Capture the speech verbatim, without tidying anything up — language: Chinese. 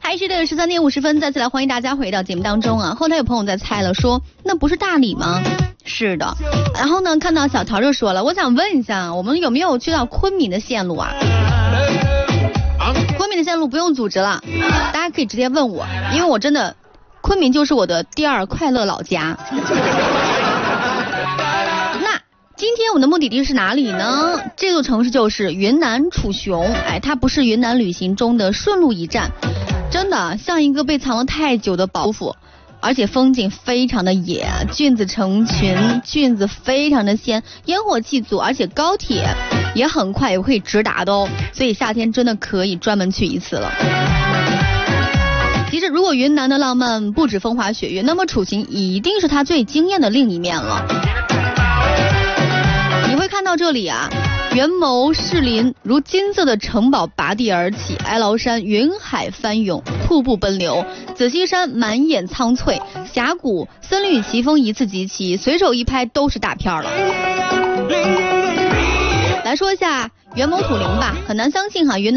还是的十三点五十分，再次来欢迎大家回到节目当中啊。后台有朋友在猜了，说那不是大理吗？是的。然后呢，看到小桃就说了，我想问一下，我们有没有去到昆明的线路啊？昆明的线路不用组织了，大家可以直接问我，因为我真的昆明就是我的第二快乐老家。那今天我们的目的地是哪里呢？这座城市就是云南楚雄。哎，它不是云南旅行中的顺路一站，真的像一个被藏了太久的宝物，而且风景非常的野，菌子成群，菌子非常的鲜，烟火气足，而且高铁也很快也可以直达的哦，所以夏天真的可以专门去一次了。其实如果云南的浪漫不止风花雪月，那么楚行一定是它最惊艳的另一面了。你会看到这里啊，元谋士林如金色的城堡拔地而起，哀牢山云海翻涌，瀑布奔流，紫溪山满眼苍翠，峡谷森林与奇峰一次集齐，随手一拍都是大片了。来说一下元谋土林吧，很难相信哈，云南